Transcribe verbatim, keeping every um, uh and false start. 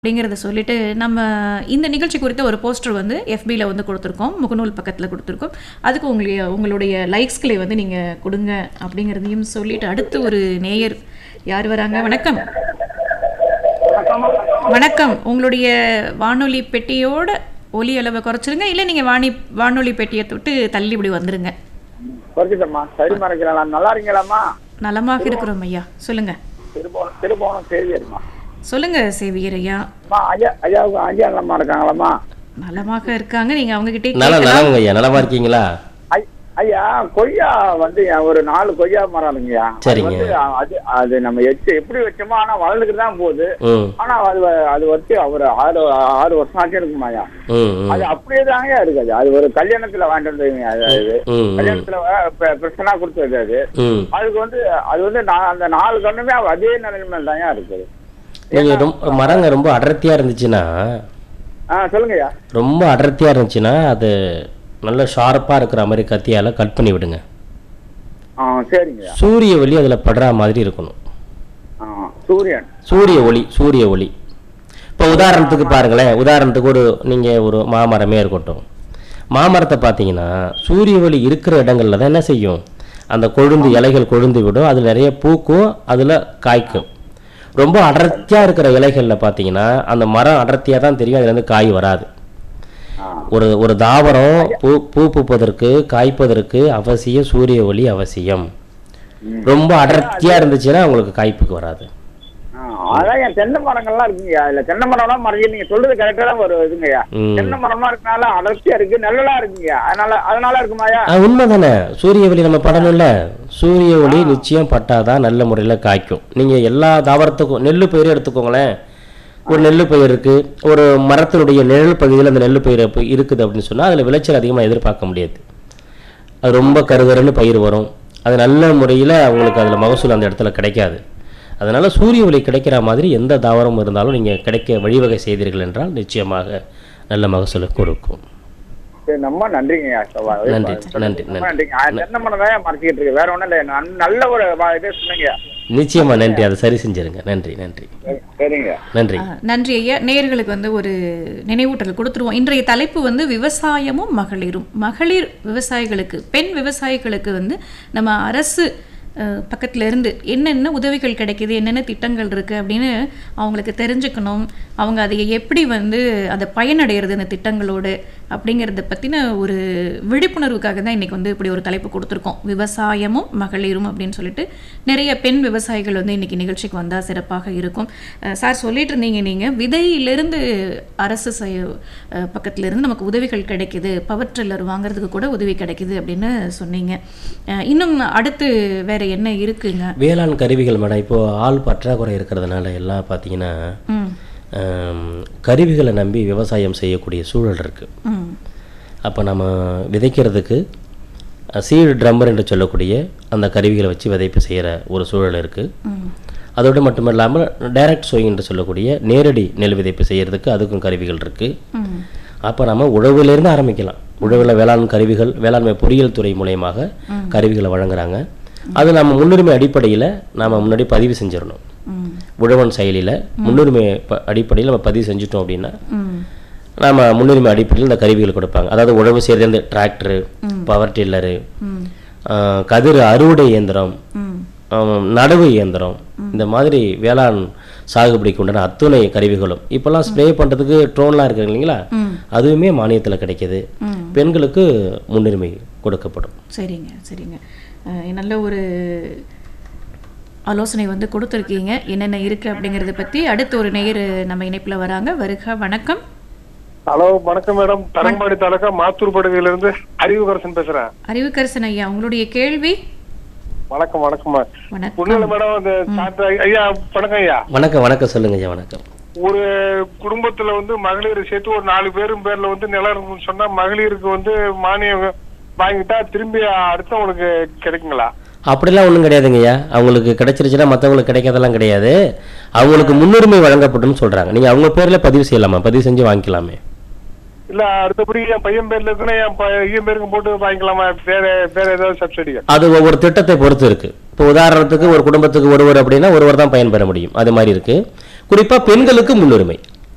அப்படிங்கிறத சொல்லிட்டு நம்ம இந்த நிகழ்ச்சி குறித்த ஒரு போஸ்டர் வந்து எஃபியில் வந்து கொடுத்துருக்கோம், முகநூல் பக்கத்தில் கொடுத்துருக்கோம். அதுக்கு உங்களுடைய உங்களுடைய லைக்ஸ்களை வந்து நீங்கள் கொடுங்க அப்படிங்கிறதையும் சொல்லிட்டு அடுத்து ஒரு நேயர் யார் வராங்க? வணக்கம். வணக்கம். உங்களுடைய வானொலி பெட்டியோட ஒலி அளவை குறைச்சிருங்க, இல்லை நீங்கள் வாணி வானொலி பெட்டியை தொட்டு தள்ளி இப்படி வந்துருங்க. நல்லா இருக்கீங்களாம்மா? நலமாக இருக்கிறோம் ஐயா, சொல்லுங்க. திருப்போணம் திருப்போணம் சேவியர்மா. சொல்லுங்க சேவியர் ஐயா. ஐயா ஐயாவுக்கு ஐயா நலமா இருக்காங்களாம்மா? நலமாக இருக்காங்க. நீங்க அவங்க கிட்டே நல்லா நலமா ஐயா, நலமா இருக்கீங்களா? ஐயா கொய்யா வந்து ஒரு நாலு கொய்யா மரம் இருக்குங்கய்யா. சரிங்க. அது அது நம்ம எச்சு எப்படி வச்சோமோ ஆனா வளர்ந்துக்கிட்டு தான் போகுது. ஆனா அது அது வச்சு ஒரு ஆறு ஆறு வருஷம் ஆச்சு இருக்குமாயா. அது அப்படியே தாங்க இருக்குது. அது ஒரு கல்யாணத்துல வாங்கிட்டு வந்ததுங்க. அது கல்யாணத்துல பிரச்சனை கொடுத்தது. அது அதுக்கு வந்து அது வந்து அந்த நாலு கண்ணுமே அதே நிலைமையில தாங்க இருக்குது. நீங்க ரொம்ப மரங்க ரொம்ப அடர்த்தியா இருந்துச்சுன்னா சொல்லுங்கய்யா. ரொம்ப அடர்த்தியா இருந்துச்சுன்னா அது நல்ல ஷார்ப்பா இருக்கிற மாதிரி கத்தியால கட் பண்ணி விடுங்க. சரிங்க. சூரிய ஒளி அதுல படுற மாதிரி இருக்கணும். சூரியன் சூரிய ஒளி சூரிய ஒளி இப்போ உதாரணத்துக்கு பாருங்களேன், உதாரணத்துக்கு ஒரு நீங்க ஒரு மாமரமே இருக்கட்டும், மாமரத்தை பார்த்தீங்கன்னா சூரிய ஒளி இருக்கிற இடங்கள்ல தான் என்ன செய்யும், அந்த கொழுந்து இலைகள் கொழுந்து விடும், அது நிறைய பூக்கும், அதுல காய்க்கும். ரொம்ப அடர்த்தியா இருக்கிற இலைகள்ல பார்த்தீங்கன்னா அந்த மரம் அடர்த்தியா தான் தெரியும், அதுல இருந்து காய் வராது. ஒரு ஒரு தாவரம் பூ பூ பூப்பதற்கு காய்ப்பதற்கு அவசியம் சூரிய ஒளி அவசியம். ரொம்ப அடர்த்தியா இருந்துச்சுன்னா உங்களுக்கு காய்ப்புக்கு வராது. அதான் தென்னை மரங்கள்லாம் இருக்குங்கய்யா. இல்ல தென்னை மரம்லாம் மறைஞ்சு நீங்க சொல்றது கரெக்டா தான் ஒரு இதுங்கய்யா. தென்னை மரமா இருக்கனால அடர்த்தியா இருக்கு, நல்லலா இருக்குங்கய்யா. அதனால அதனால இருக்குமாயா? உண்மைதானே. சூரிய ஒளி நம்ம படணும்ல, சூரிய ஒளி நிச்சயம் பட்டாதான் நல்ல முறையில காய்க்கும். நீங்க எல்லா தாவரத்துக்கும் நெல்லு பயிர் எடுத்துக்கோங்களேன். ஒரு நெல்லு பயிர் இருக்கு, ஒரு மரத்தினுடைய நிழல் பகுதியில் அந்த நெல்லு பயிர் இருக்குது அப்படின்னு சொன்னா அதுல விளைச்சல் அதிகமாக எதிர்பார்க்க முடியாது. அது ரொம்ப கருகருன்னு பயிர் வரும், அது நல்ல முறையில் அவங்களுக்கு அதில் மகசூல் அந்த இடத்துல கிடைக்காது. அதனால சூரிய ஒளி கிடைக்கிற மாதிரி எந்த தாவரம் இருந்தாலும் நீங்க கிடைக்க வழிவகை செய்தீர்கள் என்றால் நிச்சயமாக நல்ல மகசூலை கொடுக்கும். ரொம்ப நன்றிங்க. நன்றி நன்றி நன்றி. வேற ஒண்ணும் இல்லை, நல்ல ஒரு இதே சொன்னீங்க. நிச்சயமா நன்றி, அதை சரி செஞ்சிருங்க. நன்றி நன்றி நன்றி நன்றி ஐயா. நேயர்களுக்கு வந்து ஒரு நினைவூட்டல் கொடுத்துருவோம். இன்றைய தலைப்பு வந்து விவசாயமும் மகளிரும். மகளிர் விவசாயிகளுக்கு, பெண் விவசாயிகளுக்கு வந்து நம்ம அரசு பக்கத்தில் இருந்து என்னென்ன உதவிகள் கிடைக்கிது, என்னென்ன திட்டங்கள் இருக்குது அப்படின்னு அவங்களுக்கு தெரிஞ்சுக்கணும். அவங்க அதை எப்படி வந்து அதை பயனடைகிறது இந்த திட்டங்களோடு அப்படிங்கிறத பற்றின ஒரு விழிப்புணர்வுக்காக தான் இன்றைக்கி வந்து இப்படி ஒரு தலைப்பு கொடுத்துருக்கோம், விவசாயமும் மகளிரும் அப்படின்னு சொல்லிட்டு. நிறைய பெண் விவசாயிகள் வந்து இன்றைக்கி நிகழ்ச்சிக்கு வந்தால் சிறப்பாக இருக்கும். சார் சொல்லிட்டு இருந்தீங்க, நீங்கள் விதையிலிருந்து அரசு பக்கத்திலிருந்து நமக்கு உதவிகள் கிடைக்கிது, பவர் டில்லர் வாங்குறதுக்கு கூட உதவி கிடைக்கிது அப்படின்னு சொன்னீங்க. இன்னும் அடுத்து வேற என்ன இருக்குங்க? வேளாண் கருவிகள் மேடம், இப்போ ஆள் பற்றாக்குறை இருக்கிறதுனால எல்லாம் பார்த்தீங்கன்னா கருவிகளை நம்பி விவசாயம் செய்யக்கூடிய சூழல் இருக்கு. அப்போ நம்ம விதைக்கிறதுக்கு சீடு ட்ரம்மர் என்று சொல்லக்கூடிய அந்த கருவிகளை வச்சு விதைப்பு செய்கிற ஒரு சூழல் இருக்கு. அதோடு மட்டும் இல்லாமல் டைரக்ட் சோயிங் என்று சொல்லக்கூடிய நேரடி நெல் விதைப்பு செய்யறதுக்கு அதுக்கும் கருவிகள் இருக்கு. அப்போ நம்ம உழவுலேருந்து ஆரம்பிக்கலாம். உழவுல வேளாண் கருவிகள், வேளாண்மை பொறியியல் துறை மூலயமாக கருவிகளை வழங்குறாங்க. அது நம்ம முன்னுரிமை அடிப்படையில் நாம் முன்னாடி பதிவு செஞ்சிடணும். உழவன் செயலியில் முன்னுரிமை அடிப்படையில் நம்ம பதிவு செஞ்சுட்டோம் அப்படின்னா நம்ம முன்னுரிமை அடிப்படையில் இந்த கருவிகள் கொடுப்பாங்க. அதாவது உழவு செய்கிறது இந்த டிராக்டரு, பவர் டில்லரு, கதிர் அறுவடை இயந்திரம், நடவு இயந்திரம், இந்த மாதிரி வேளாண் சாகுபடிக்கு உண்டான அத்துணை கருவிகளும் இப்போல்லாம் ஸ்ப்ரே பண்ணுறதுக்கு ட்ரோன்லாம் இருக்கு இல்லைங்களா, அதுவுமே மானியத்தில் கிடைக்கிது. பெண்களுக்கு முன்னுரிமை கொடுக்கப்படும். சரிங்க சரிங்க. நல்ல ஒரு ஆலோசனை வந்து கொடுத்துருக்கீங்க, என்னென்ன இருக்குது அப்படிங்கிறத பற்றி. அடுத்து ஒரு நேயர் நம்ம இணைப்பில் வராங்க. வருக. வணக்கம். ஹலோ வணக்கம் மேடம். தரங்கம்பாடி தாலுகா மாத்தூர் படுகையிலிருந்து அறிவுக்கரசன் பேசுறேன். அறிவுக்கரசன் ஐயா, உங்களுடைய கேள்வி. வணக்கம் வணக்கம்மா. வணக்கம் மேடம். ஐயா வணக்கம் ஐயா. வணக்கம் வணக்கம் சொல்லுங்க ஐயா. வணக்கம். ஒரு குடும்பத்துல வந்து மகளிர் சேர்த்து ஒரு நாலு பேரும் பேர்ல வந்து நிலம் இருக்குன்னு சொன்னா மகளிருக்கு வந்து மானியம் வாங்கிட்டா திரும்பி அடுத்தவங்களுக்கு கிடைக்குங்களா? அப்படிலாம் ஒன்றும் கிடையாதுங்கய்யா. அவங்களுக்கு கிடைச்சிருச்சுன்னா மற்றவங்களுக்கு கிடைக்காதெல்லாம் கிடையாது. அவங்களுக்கு முன்னுரிமை வழங்கப்படும் சொல்றாங்க. நீங்க அவங்க பேர்ல பதிவு செய்யலாமா? பதிவு செஞ்சு வாங்கிக்கலாமே. இல்ல அடுத்தபடி என் பையன் பேர்ல இருக்குன்னா என் பையன் பேருக்கு போட்டு வாங்கிக்கலாமா? வேற வேற ஏதாவது சப்சிடி? அது ஒவ்வொரு திட்டத்தை பொறுத்து இருக்கு. இப்போ உதாரணத்துக்கு ஒரு குடும்பத்துக்கு ஒருவர் அப்படின்னா ஒருவர் தான் பயன்பெற முடியும். அது மாதிரி இருக்கு. குறிப்பா பெண்களுக்கு முன்னுரிமை.